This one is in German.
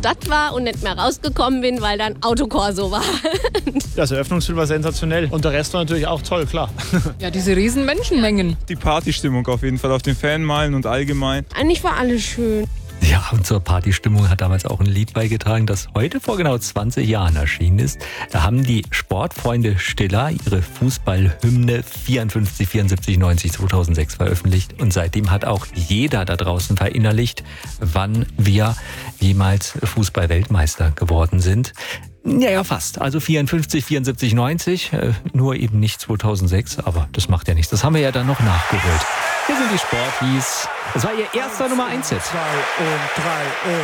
Stadt war und nicht mehr rausgekommen bin, weil dann Autokorso war. Das Eröffnungsfilm war sensationell und der Rest war natürlich auch toll, klar. Ja, diese riesen Menschenmengen. Die Partystimmung auf jeden Fall auf den Fanmeilen und allgemein. Eigentlich war alles schön. Ja, und zur Partystimmung hat damals auch ein Lied beigetragen, das heute vor genau 20 Jahren erschienen ist. Da haben die Sportfreunde Stiller ihre Fußballhymne 54, 74, 90, 2006 veröffentlicht. Und seitdem hat auch jeder da draußen verinnerlicht, wann wir jemals Fußball-Weltmeister geworden sind. Ja, fast. Also 54, 74, 90, nur eben nicht 2006, aber das macht ja nichts. Das haben wir ja dann noch nachgeholt. Hier sind die Sporties. Das war ihr erster Nummer 1-Hit. 2 und 3 und